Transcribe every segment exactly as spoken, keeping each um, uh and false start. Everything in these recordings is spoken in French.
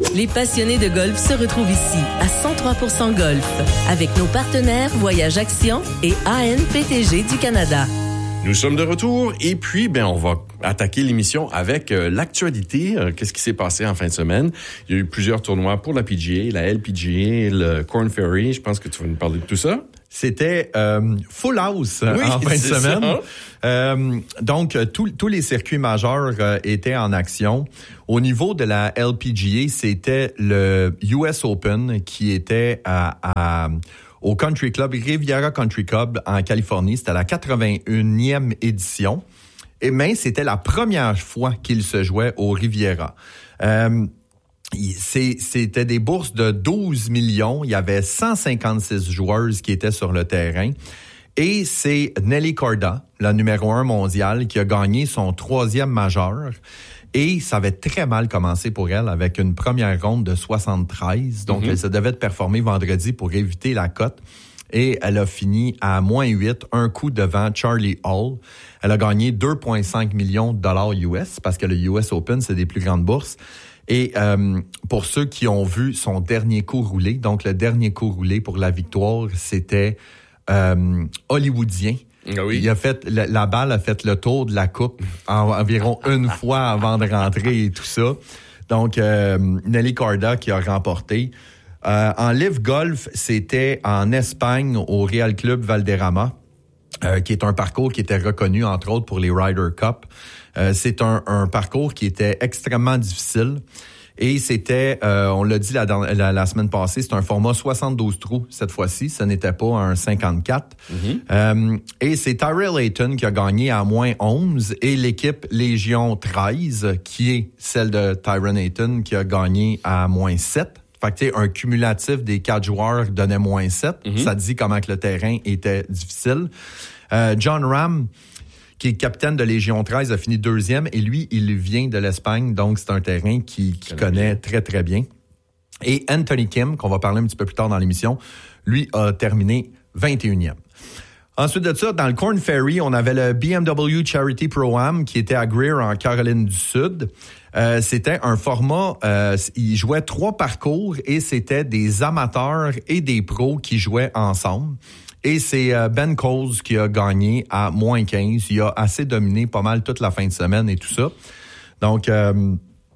Les passionnés de golf se retrouvent ici, à cent trois pour cent Golf, avec nos partenaires Voyage Action et A N P T G du Canada. Nous sommes de retour et puis ben on va attaquer l'émission avec euh, l'actualité. Euh, qu'est-ce qui s'est passé en fin de semaine? Il y a eu plusieurs tournois pour la P G A, la L P G A, le Korn Ferry. Je pense que tu vas nous parler de tout ça. C'était euh, full house oui, en fin de semaine. Euh, donc, tous tous les circuits majeurs euh, étaient en action. Au niveau de la L P G A, c'était le U S Open qui était à, à au Country Club, Riviera Country Club en Californie. C'était la quatre-vingt-unième édition. Et mais c'était la première fois qu'il se jouait au Riviera. Euh, C'est, c'était des bourses de douze millions. Il y avait cent cinquante-six joueuses qui étaient sur le terrain. Et c'est Nelly Korda, la numéro un mondiale, qui a gagné son troisième majeur. Et ça avait très mal commencé pour elle avec une première ronde de soixante-treize. Donc, mm-hmm. elle se devait de performer vendredi pour éviter la cote. Et elle a fini à moins huit, un coup devant Charlie Hall. Elle a gagné deux virgule cinq millions de dollars U S parce que le U S Open, c'est des plus grandes bourses. Et euh, pour ceux qui ont vu son dernier coup roulé, donc le dernier coup roulé pour la victoire, c'était euh, hollywoodien. Ah oui. Il a fait la, la balle a fait le tour de la coupe en, environ une fois avant de rentrer et tout ça. Donc euh, Nelly Korda qui a remporté. Euh, en Live Golf, c'était en Espagne au Real Club Valderrama, euh, qui est un parcours qui était reconnu entre autres pour les Ryder Cup. Euh, c'est un, un parcours qui était extrêmement difficile et c'était, euh, on l'a dit la, la, la semaine passée, c'est un format soixante-douze trous cette fois-ci, ce n'était pas un cinquante-quatre. Mm-hmm. Euh, et c'est Tyrell Hayton qui a gagné à moins onze et l'équipe Légion treize, qui est celle de Tyrell Hayton, qui a gagné à moins sept. Fait que, tu sais, un cumulatif des quatre joueurs donnait moins sept. Mm-hmm. Ça dit comment que le terrain était difficile. Euh, John Ram, qui est capitaine de Légion treize, a fini deuxième. Et lui, il vient de l'Espagne, donc c'est un terrain qu'il qui connaît très, très bien. Et Anthony Kim, qu'on va parler un petit peu plus tard dans l'émission, lui a terminé vingt et unième. Ensuite de ça, dans le Korn Ferry, on avait le B M W Charity Pro-Am qui était à Greer, en Caroline du Sud. Euh, c'était un format, euh, il jouait trois parcours et c'était des amateurs et des pros qui jouaient ensemble. Et c'est euh, Ben Coles qui a gagné à moins quinze. Il a assez dominé pas mal toute la fin de semaine et tout ça. Donc, euh,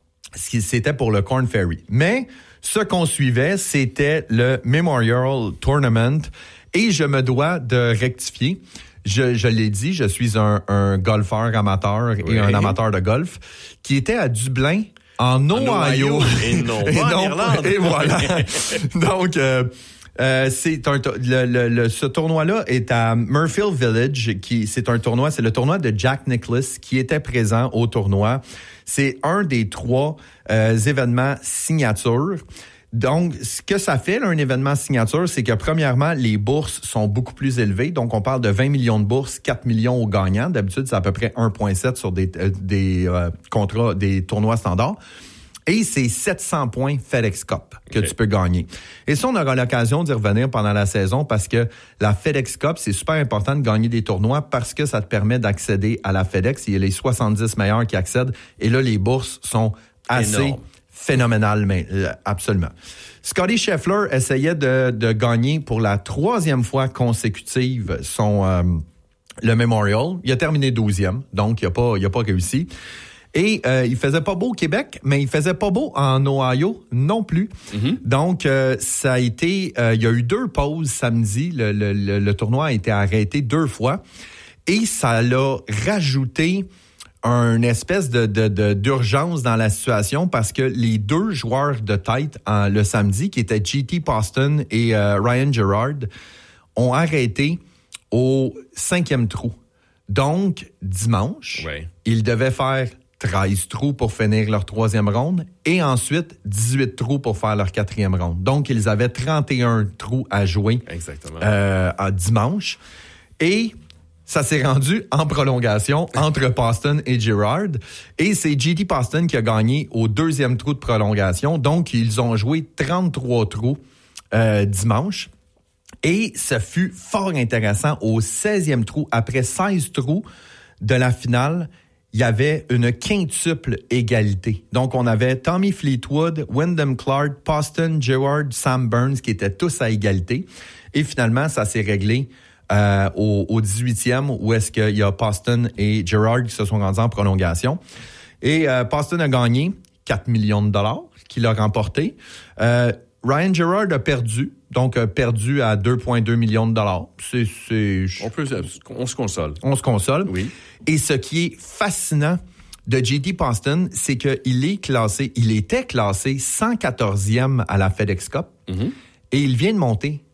c'était pour le Korn Ferry. Mais ce qu'on suivait, c'était le Memorial Tournament. Et je me dois de rectifier. Je, je l'ai dit, je suis un, un golfeur amateur et oui. un amateur de golf qui était à Dublin, en Ohio. En Ohio et non et pas non, en Irlande. Et voilà. Donc, euh, euh, c'est un, le, le, le, ce tournoi-là est à Murfield Village, qui c'est un tournoi, c'est le tournoi de Jack Nicklaus qui était présent au tournoi. C'est un des trois euh, événements signature. Donc, ce que ça fait, là, un événement signature, c'est que premièrement, les bourses sont beaucoup plus élevées. Donc, on parle de vingt millions de bourses, quatre millions aux gagnants. D'habitude, c'est à peu près un virgule sept sur des, euh, des euh, contrats, des tournois standards. Et c'est sept cents points FedEx Cup que okay. tu peux gagner. Et ça, on aura l'occasion d'y revenir pendant la saison parce que la FedEx Cup, c'est super important de gagner des tournois parce que ça te permet d'accéder à la FedEx. Il y a les soixante-dix meilleurs qui accèdent. Et là, les bourses sont assez énorme. Phénoménal, mais euh, absolument. Scotty Scheffler essayait de, de gagner pour la troisième fois consécutive son euh, le Memorial. Il a terminé douzième, donc il a pas il a pas réussi. Et euh, il faisait pas beau au Québec, mais il faisait pas beau en Ohio non plus. Mm-hmm. Donc euh, ça a été, euh, il y a eu deux pauses samedi. Le, le, le, le tournoi a été arrêté deux fois et ça l'a rajouté une espèce de, de, de d'urgence dans la situation parce que les deux joueurs de tête en, le samedi, qui étaient J T Poston et euh, Ryan Gerard, ont arrêté au cinquième trou. Donc, dimanche, ouais. ils devaient faire treize trous pour finir leur troisième ronde et ensuite dix-huit trous pour faire leur quatrième ronde. Donc, ils avaient trente et un trous à jouer Exactement. Euh, à dimanche. Et ça s'est rendu en prolongation entre Poston et Gerard. Et c'est J T Poston qui a gagné au deuxième trou de prolongation. Donc, ils ont joué trente-trois trous euh, dimanche. Et ça fut fort intéressant. Au seizième trou, après seize trous de la finale, il y avait une quintuple égalité. Donc, on avait Tommy Fleetwood, Wyndham Clark, Poston, Gerard, Sam Burns, qui étaient tous à égalité. Et finalement, ça s'est réglé euh, au, au dix-huitième, où est-ce qu'il y a Poston et Gerard qui se sont rendus en prolongation. Et euh, Poston a gagné quatre millions de dollars, qu'il a remporté. Euh, Ryan Gerard a perdu, donc a perdu à deux virgule deux millions de dollars. C'est, c'est... On peut, on se console. On se console. Oui. Et ce qui est fascinant de J T Poston, c'est qu'il est classé, il était classé cent quatorzième à la FedEx Cup, mm-hmm. et il vient de monter